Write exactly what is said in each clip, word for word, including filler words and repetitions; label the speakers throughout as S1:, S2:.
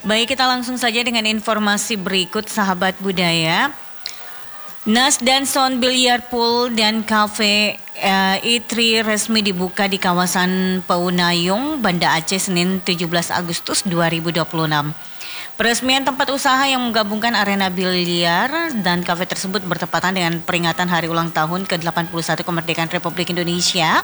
S1: Baik, kita langsung saja dengan informasi berikut, sahabat budaya. Nas dan Son Biliar Pool dan Cafe uh, E tiga resmi dibuka di kawasan Paunayung, Banda Aceh, Senin tujuh belas Agustus dua ribu dua puluh enam. Peresmian tempat usaha yang menggabungkan arena biliar dan kafe tersebut bertepatan dengan peringatan hari ulang tahun ke delapan puluh satu kemerdekaan Republik Indonesia,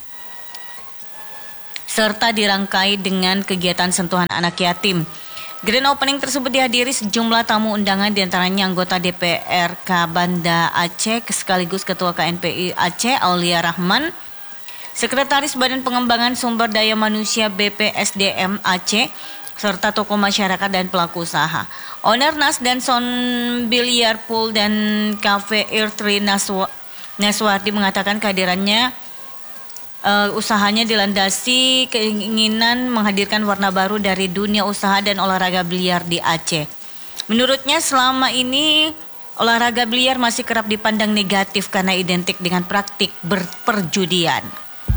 S1: serta dirangkai dengan kegiatan sentuhan anak yatim. Grand opening tersebut dihadiri sejumlah tamu undangan, diantaranya anggota D P R K Banda Aceh sekaligus Ketua K N P I Aceh Aulia Rahman, Sekretaris Badan Pengembangan Sumber Daya Manusia B P S D M Aceh, serta tokoh masyarakat dan pelaku usaha. Owner Nas dan Son Biliar Pool dan Cafe E tiga Naswardi mengatakan kehadirannya Uh, usahanya dilandasi keinginan menghadirkan warna baru dari dunia usaha dan olahraga biliar di Aceh. Menurutnya selama ini olahraga biliar masih kerap dipandang negatif karena identik dengan praktik berperjudian.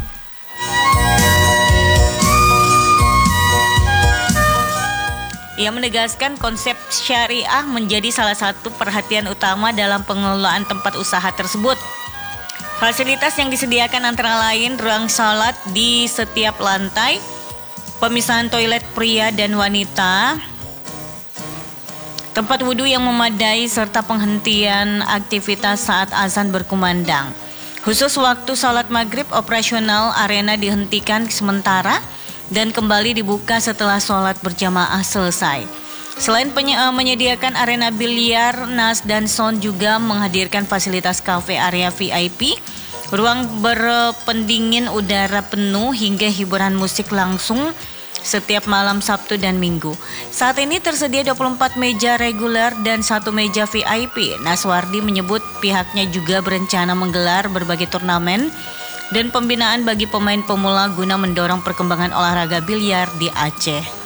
S1: Ia menegaskan konsep syariah menjadi salah satu perhatian utama dalam pengelolaan tempat usaha tersebut. Fasilitas yang disediakan antara lain ruang salat di setiap lantai, pemisahan toilet pria dan wanita, tempat wudhu yang memadai, serta penghentian aktivitas saat azan berkumandang. Khusus waktu salat maghrib operasional arena dihentikan sementara dan kembali dibuka setelah salat berjamaah selesai. Selain penye- menyediakan arena biliar, Nas dan Son juga menghadirkan fasilitas kafe area V I P, ruang berpendingin udara penuh hingga hiburan musik langsung setiap malam Sabtu dan Minggu. Saat ini tersedia dua puluh empat meja reguler dan satu meja V I P. Naswardi menyebut pihaknya juga berencana menggelar berbagai turnamen dan pembinaan bagi pemain pemula guna mendorong perkembangan olahraga biliar di Aceh.